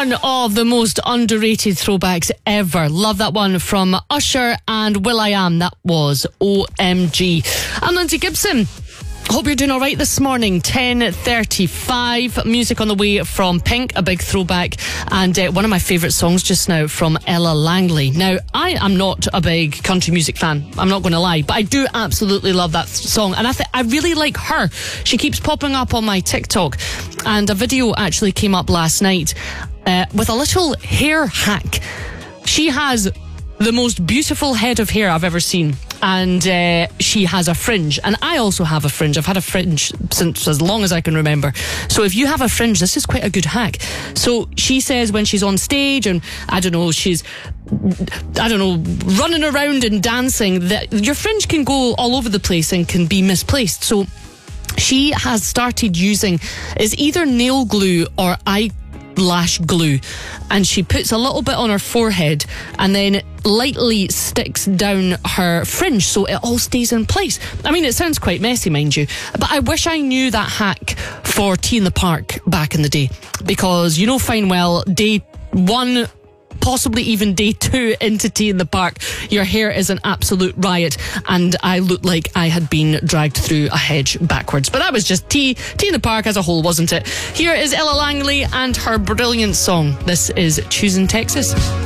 One of the most underrated throwbacks ever. Love that one from Usher and will.i.am. That was OMG. I'm Lindsay Gibson. Hope you're doing all right this morning. 10:35. Music on the way from Pink, a big throwback, and one of my favourite songs just now from Ella Langley. Now, I am not a big country music fan, I'm not going to lie, but I do absolutely love that song, and I really like her. She keeps popping up on my TikTok, and a video actually came up last night with a little hair hack. She has the most beautiful head of hair I've ever seen, and she has a fringe, and I also have a fringe. I've had a fringe since as long as I can remember. So if you have a fringe, this is quite a good hack. So she says when she's on stage and she's running around and dancing, that your fringe can go all over the place and can be misplaced. So she has started using is either nail glue or eyelash glue, and she puts a little bit on her forehead and then lightly sticks down her fringe so it all stays in place. I mean, it sounds quite messy, mind you, but I wish I knew that hack for Tea in the Park back in the day, because you know fine well, day one, possibly even day two into Tea in the Park, your hair is an absolute riot, and I looked like I had been dragged through a hedge backwards. But that was just Tea in the Park as a whole, wasn't it? Here is Ella Langley and her brilliant song. This is Choosing Texas.